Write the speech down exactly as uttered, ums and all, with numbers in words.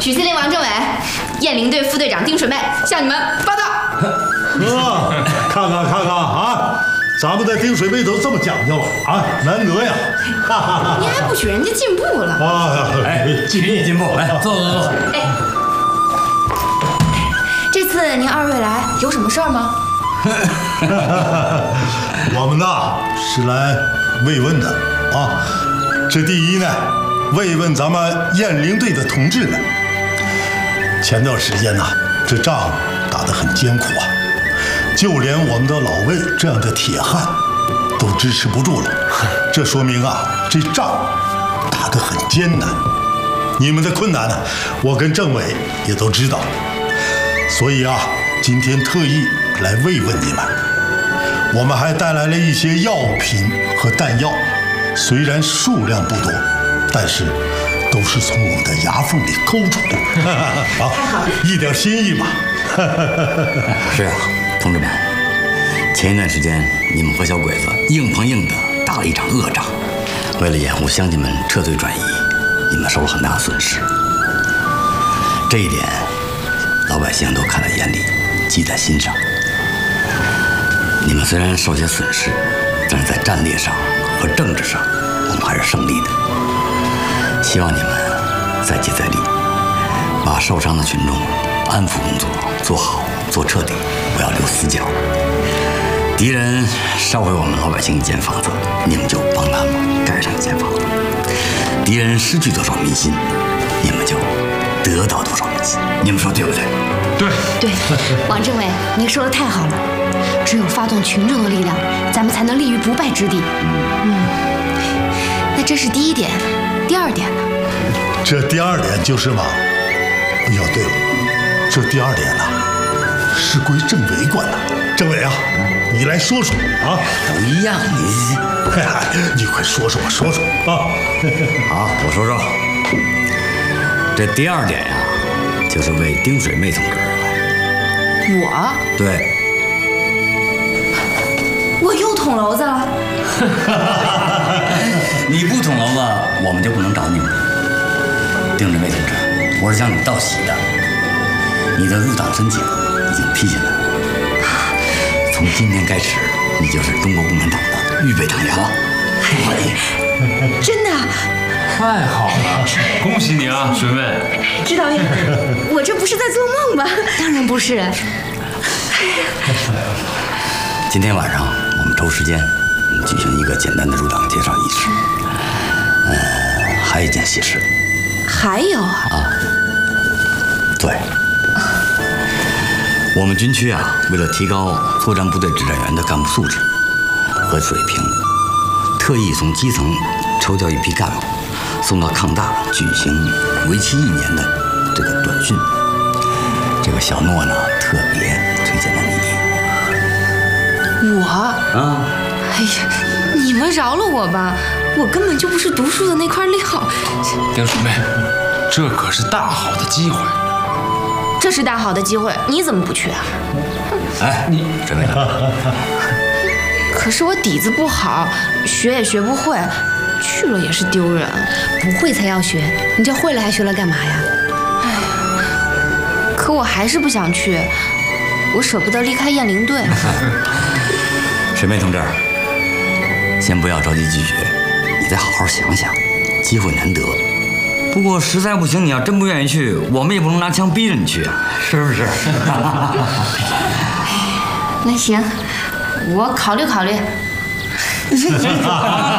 许司令王政委，雁翎队副队长丁水妹向你们报道。 呵，看看看看啊，咱们的丁水妹都这么讲究了啊，难得呀！哈哈哈。 您还不许人家进步了？ 啊， 哎，进步进步，来坐坐坐。 哎，这次您二位来有什么事儿吗？ 我们呐是来慰问的啊。这第一呢，慰问咱们雁翎队的同志们。前段时间呐，这仗打得很艰苦啊，就连我们的老魏这样的铁汉都支持不住了。这说明啊，这仗打得很艰难。你们的困难呢，我跟政委也都知道，所以啊，今天特意来慰问你们。我们还带来了一些药品和弹药，虽然数量不多，但是都是从我们的牙缝里抠出的。啊，一点心意吧。 是啊，同志们，前一段时间你们和小鬼子硬碰硬的打了一场恶仗，为了掩护乡亲们撤退转移，你们受了很大的损失。这一点，老百姓都看在眼里，记在心上。你们虽然受些损失，但是在战略上和政治上，我们还是胜利的。希望你们再接再厉，把受伤的群众安抚工作做好做彻底，不要留死角。敌人烧毁我们老百姓一间房子，你们就帮他们盖上一间房子；敌人失去多少民心，你们就得到多少民心。你们说对不对？ 对对，王政委，您说的太好了。只有发动群众的力量，咱们才能立于不败之地。嗯，那这是第一点，第二点呢？ 这第二点就是嘛，哦，对了，这第二点呢，是归政委管的。政委啊，你来说说啊。 都一样，你你快说说，我说说啊。 好，我说说。这第二点呀、啊，就是为丁水妹同志而来。 我？ 对。 我又捅娄子了。 你不捅娄子，我们就不能找你们。丁水妹同志，我是向你道喜的，你的入党申请已经批下来了。从今天开始，你就是中国共产党的预备党员了。欢迎！ 真的？ 太好了，恭喜你啊，水妹！ 指导员，我这不是在做梦吧？当然不是。 今天晚上我们抽时间，我们举行一个简单的入党介绍仪式。呃，还有一件喜事。 还有啊？ 啊，对。我们军区啊，为了提高作战部队指战员的干部素质和水平，特意从基层抽调一批干部，送到抗大举行为期一年的这个短训。这个小诺呢，特别推荐了你。 我啊， 哎呀，你们饶了我吧，我根本就不是读书的那块料。 丁水妹，这可是大好的机会。 这是大好的机会，你怎么不去啊？ 哎，你水妹， 可是我底子不好，学也学不会，去了也是丢人。不会才要学，你这会了还学了干嘛呀？哎呀，可我还是不想去，我舍不得离开雁翎队。 水妹同志，先不要着急拒绝，你再好好想想，机会难得。不过实在不行，你要真不愿意去，我们也不能拿枪逼着你去啊，是不是？ 那行，我考虑考虑。